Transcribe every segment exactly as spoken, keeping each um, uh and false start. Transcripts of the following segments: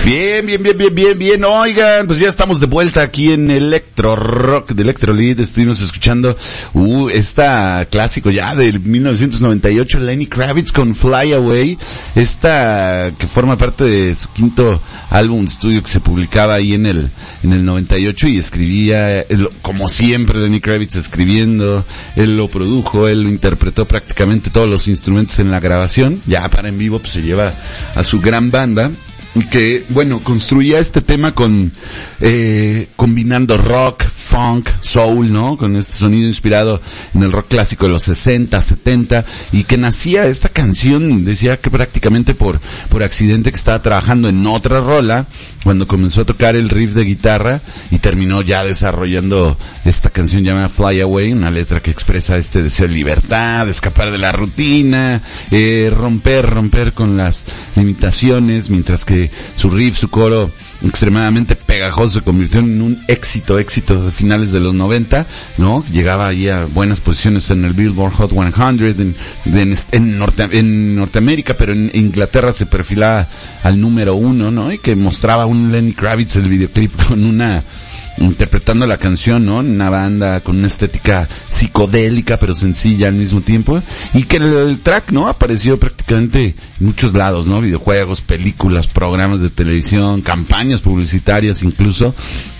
Bien, bien, bien, bien, bien, bien. Oigan, pues ya estamos de vuelta aquí en Electro Rock de Electrolit. Estuvimos escuchando uh, esta clásico ya del mil novecientos noventa y ocho, Lenny Kravitz con Fly Away. Esta que forma parte de su quinto álbum de estudio que se publicaba ahí en el en el noventa y ocho, y escribía, él, como siempre, Lenny Kravitz escribiendo. Él lo produjo, él lo interpretó prácticamente todos los instrumentos en la grabación. Ya para en vivo pues se lleva a su gran banda. Y que, bueno, construía este tema con, eh, combinando rock, funk, soul, ¿no? Con este sonido inspirado en el rock clásico de los sesenta, setenta, y que nacía esta canción, decía que prácticamente por, por accidente, que estaba trabajando en otra rola, cuando comenzó a tocar el riff de guitarra, y terminó ya desarrollando esta canción llamada Fly Away, una letra que expresa este deseo de libertad, de escapar de la rutina, eh, romper, romper con las limitaciones, mientras que su riff, su coro extremadamente pegajoso se convirtió en un éxito, éxito de finales de los noventa, ¿no? Llegaba ahí a buenas posiciones en el Billboard Hot cien, en, en, en, Norte, en Norteamérica, pero en Inglaterra se perfilaba al número uno, ¿no? Y que mostraba un Lenny Kravitz, el videoclip, con una, interpretando la canción, ¿no? Una banda con una estética psicodélica pero sencilla al mismo tiempo, y que el, el track, ¿no? Apareció prácticamente en muchos lados, ¿no? Videojuegos, películas, programas de televisión, campañas publicitarias incluso,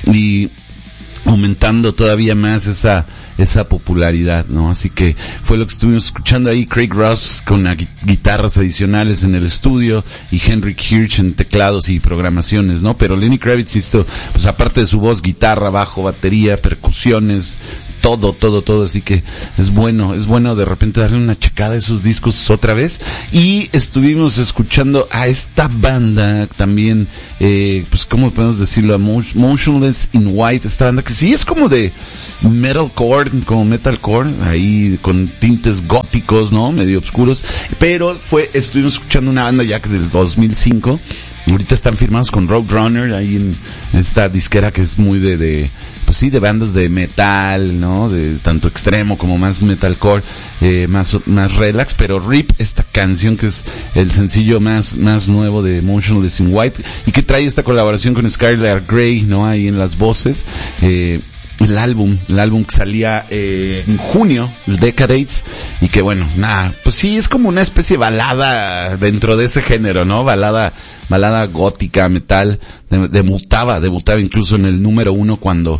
y aumentando todavía más esa esa popularidad, ¿no? Así que fue lo que estuvimos escuchando ahí, Craig Ross con gui- guitarras adicionales en el estudio y Henrik Hirsch en teclados y programaciones, ¿no? Pero Lenny Kravitz hizo, pues aparte de su voz, guitarra, bajo, batería, percusiones, todo, todo, todo, así que es bueno, es bueno de repente darle una checada a esos discos otra vez. Y estuvimos escuchando a esta banda también, eh, pues cómo podemos decirlo, a Motionless in White, esta banda que sí es como de metalcore, como metalcore, ahí con tintes góticos, ¿no? Medio oscuros, pero fue, estuvimos escuchando una banda ya que del dos mil cinco, ahorita están firmados con Roadrunner, ahí en esta disquera que es muy de, de, pues sí, de bandas de metal, ¿no? De tanto extremo como más metalcore, eh, más, más relax, pero R I P, esta canción que es el sencillo más, más nuevo de Motionless in White, y que trae esta colaboración con Skylar Grey, ¿no? Ahí en las voces, eh, el álbum, el álbum que salía eh, en junio, el Decades, y que bueno, nada, pues sí, es como una especie de balada dentro de ese género, ¿no? Balada, balada gótica, metal, de, debutaba, debutaba incluso en el número uno cuando,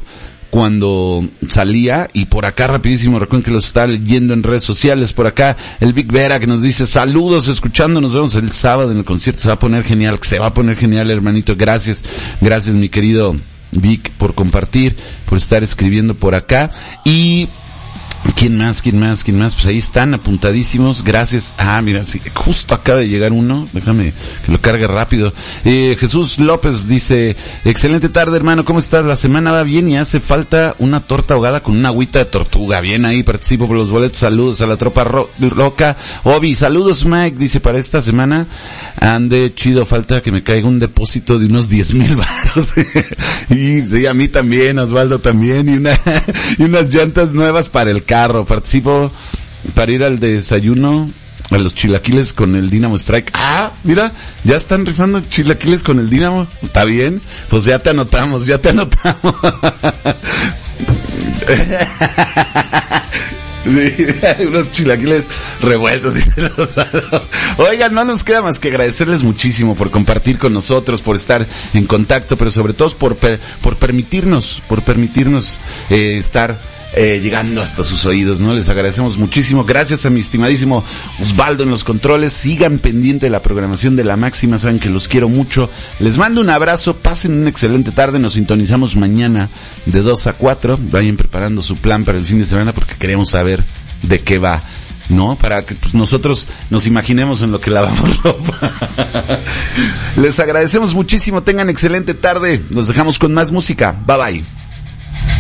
cuando salía. Y por acá rapidísimo, recuerden que los está leyendo en redes sociales. Por acá el Big Vera que nos dice saludos, escuchando, nos vemos el sábado en el concierto, se va a poner genial, se va a poner genial, hermanito, gracias, gracias mi querido Vic por compartir, por estar escribiendo por acá. Y ¿quién más? ¿Quién más? ¿Quién más? Pues ahí están apuntadísimos. Gracias. Ah, mira, sí, justo acaba de llegar uno. Déjame que lo cargue rápido. Eh, Jesús López dice, excelente tarde, hermano. ¿Cómo estás? La semana va bien y hace falta una torta ahogada con una agüita de tortuga. Bien ahí, participo por los boletos. Saludos a la tropa ro- roca. Obi, saludos, Mike. Dice, para esta semana ande chido, falta que me caiga un depósito de unos diez mil baros. Y sí, a mí también, Osvaldo también. Y una, y unas llantas nuevas para el carro. Participo para ir al desayuno a los chilaquiles con el Dynamo Strike. Ah, mira, ya están rifando chilaquiles con el Dynamo. ¿Está bien? Pues ya te anotamos, ya te anotamos. Sí, unos chilaquiles revueltos, dice Osvaldo. Oigan, no nos queda más que agradecerles muchísimo por compartir con nosotros, por estar en contacto, pero sobre todo por per, por permitirnos, por permitirnos eh, estar eh, llegando hasta sus oídos, ¿no? Les agradecemos muchísimo. Gracias a mi estimadísimo Osvaldo en los controles. Sigan pendiente de la programación de La Máxima, saben que los quiero mucho. Les mando un abrazo, pasen una excelente tarde. Nos sintonizamos mañana de dos a cuatro. Vayan preparando su plan para el fin de semana porque queremos saber de qué va, ¿no? Para que pues, nosotros nos imaginemos en lo que lavamos ropa. Les agradecemos muchísimo. Tengan excelente tarde. Nos dejamos con más música. Bye bye.